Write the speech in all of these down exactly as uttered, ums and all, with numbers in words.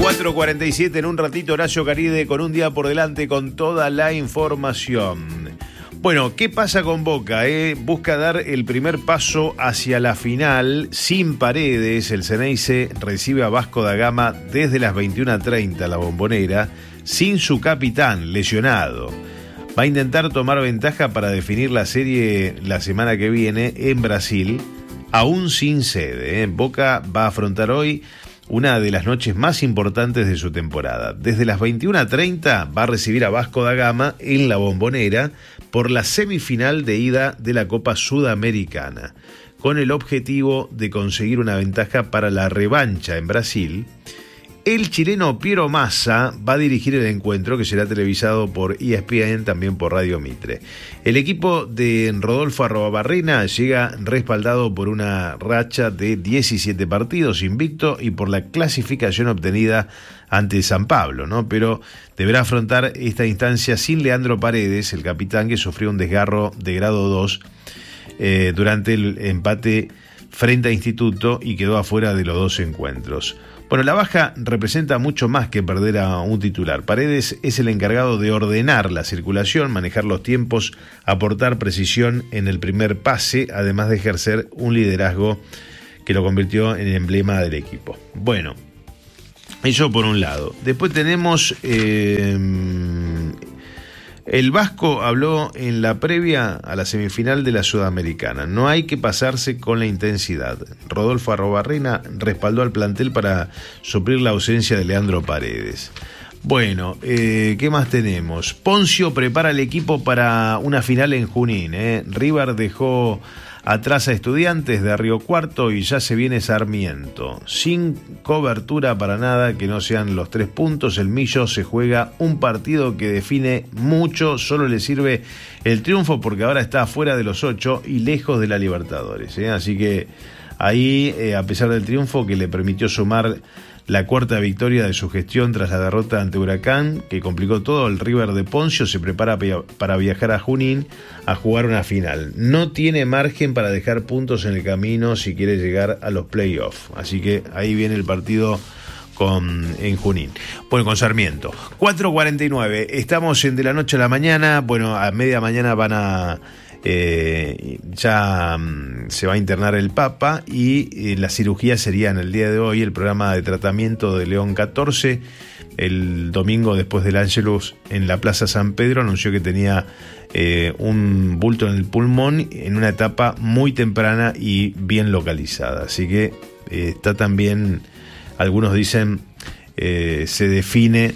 cuatro cuarenta y siete, en un ratito Horacio Caride con un día por delante con toda la información. Bueno, ¿qué pasa con Boca? Eh? Busca dar el primer paso hacia la final sin Paredes. El Ceneice recibe a Vasco da Gama desde las veintiuna treinta, la Bombonera, sin su capitán, lesionado. Va a intentar tomar ventaja para definir la serie la semana que viene en Brasil, aún sin sede. ¿eh? Boca va a afrontar hoy una de las noches más importantes de su temporada. Desde las veintiuna treinta va a recibir a Vasco da Gama en la Bombonera por la semifinal de ida de la Copa Sudamericana, con el objetivo de conseguir una ventaja para la revancha en Brasil. El chileno Piero Massa va a dirigir el encuentro, que será televisado por E S P N, también por Radio Mitre. El equipo de Rodolfo Arrobarrena llega respaldado por una racha de diecisiete partidos invicto y por la clasificación obtenida ante San Pablo, ¿no? Pero deberá afrontar esta instancia sin Leandro Paredes, el capitán, que sufrió un desgarro de grado dos eh, durante el empate frente a Instituto y quedó afuera de los dos encuentros. Bueno, la baja representa mucho más que perder a un titular. Paredes es el encargado de ordenar la circulación, manejar los tiempos, aportar precisión en el primer pase, además de ejercer un liderazgo que lo convirtió en emblema del equipo. Bueno, eso por un lado. Después tenemos... Eh, El Vasco habló en la previa a la semifinal de la Sudamericana. No hay que pasarse con la intensidad. Rodolfo Arrobarrena respaldó al plantel para suplir la ausencia de Leandro Paredes. Bueno, eh, ¿qué más tenemos? Poncio prepara el equipo para una final en Junín. ¿eh? River dejó atrás a Estudiantes de Río Cuarto y ya se viene Sarmiento. Sin cobertura para nada que no sean los tres puntos, el Millo se juega un partido que define mucho. Solo le sirve el triunfo porque ahora está fuera de los ocho y lejos de la Libertadores. ¿eh? Así que ahí, eh, a pesar del triunfo que le permitió sumar la cuarta victoria de su gestión tras la derrota ante Huracán, que complicó todo, el River de Poncio se prepara para viajar a Junín a jugar una final. No tiene margen para dejar puntos en el camino si quiere llegar a los playoffs. Así que ahí viene el partido con, en Junín. Bueno, con Sarmiento. cuatro cuarenta y nueve, estamos en De la Noche a la Mañana. Bueno, a media mañana van a... Eh, ya um, se va a internar el Papa y eh, la cirugía sería en el día de hoy. El programa de tratamiento de León catorce, el domingo después del Ángelus en la Plaza San Pedro, anunció que tenía eh, un bulto en el pulmón en una etapa muy temprana y bien localizada. Así que eh, está también, algunos dicen, eh, se define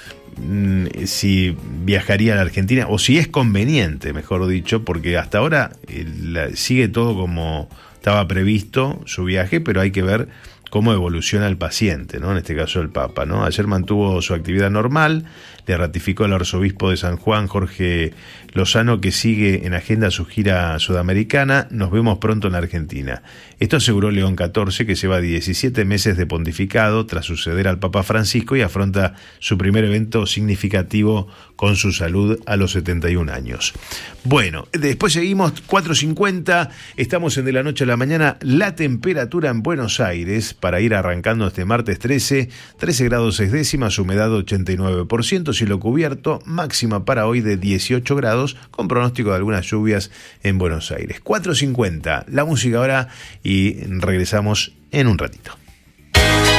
si viajaría a la Argentina o si es conveniente, mejor dicho, porque hasta ahora eh, la, sigue todo como estaba previsto su viaje, pero hay que ver cómo evoluciona el paciente, ¿no? En este caso el Papa, ¿no? Ayer mantuvo su actividad normal, le ratificó el arzobispo de San Juan, Jorge Lozano, que sigue en agenda su gira sudamericana. Nos vemos pronto en la Argentina. Esto aseguró León catorce, que lleva diecisiete meses de pontificado tras suceder al Papa Francisco y afronta su primer evento significativo con su salud a los setenta y un años. Bueno, después seguimos, cuatro cincuenta, estamos en De la Noche a la Mañana. La temperatura en Buenos Aires, para ir arrancando este martes trece, trece grados seis décimas, humedad ochenta y nueve por ciento, cielo cubierto, máxima para hoy de dieciocho grados, con pronóstico de algunas lluvias en Buenos Aires. cuatro cincuenta, la música ahora y regresamos en un ratito.